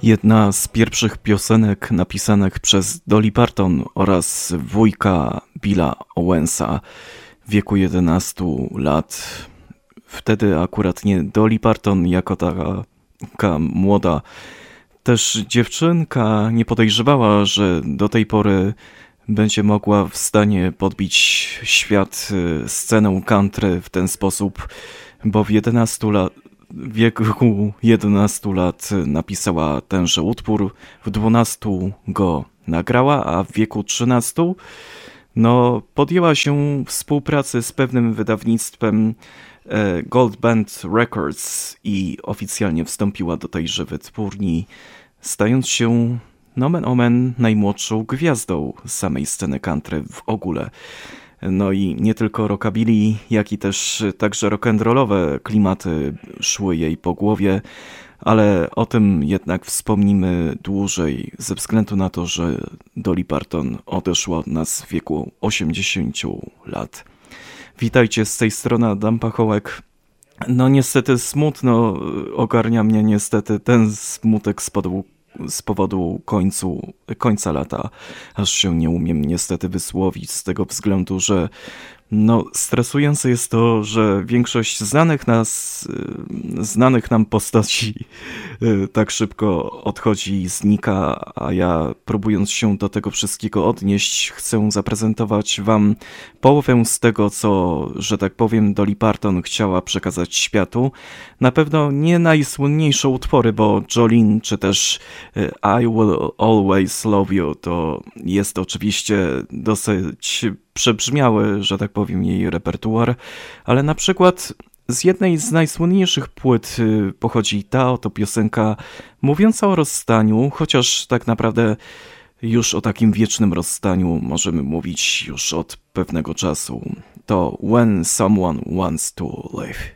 Jedna z pierwszych piosenek napisanych przez Dolly Parton oraz wujka Billa Owensa w wieku 11 lat. Wtedy akurat nie Dolly Parton jako taka młoda też dziewczynka nie podejrzewała, że do tej pory będzie mogła w stanie podbić świat, scenę country w ten sposób, bo w wieku 11 lat napisała tenże utwór, w 12 go nagrała, a w wieku 13 podjęła się współpracy z pewnym wydawnictwem Gold Band Records i oficjalnie wstąpiła do tejże wytwórni, stając się nomen omen najmłodszą gwiazdą samej sceny country w ogóle. No i nie tylko rockabilly, jak i też także rock'n'rollowe klimaty szły jej po głowie, ale o tym jednak wspomnimy dłużej, ze względu na to, że Dolly Parton odeszła od nas w wieku 80 lat. Witajcie, z tej strony Adam Pachołek. No niestety smutno ogarnia mnie niestety ten smutek z powodu końca lata, aż się nie umiem niestety wysłowić z tego względu, że stresujące jest to, że większość znanych nam postaci tak szybko odchodzi i znika, a ja, próbując się do tego wszystkiego odnieść, chcę zaprezentować wam połowę z tego, co, że tak powiem, Dolly Parton chciała przekazać światu. Na pewno nie najsłynniejsze utwory, bo Jolene czy też I Will Always Love You to jest oczywiście dosyć przebrzmiały, że tak powiem, jej repertuar, ale na przykład z jednej z najsłynniejszych płyt pochodzi ta oto piosenka mówiąca o rozstaniu, chociaż tak naprawdę już o takim wiecznym rozstaniu możemy mówić już od pewnego czasu. To When Someone Wants to Live.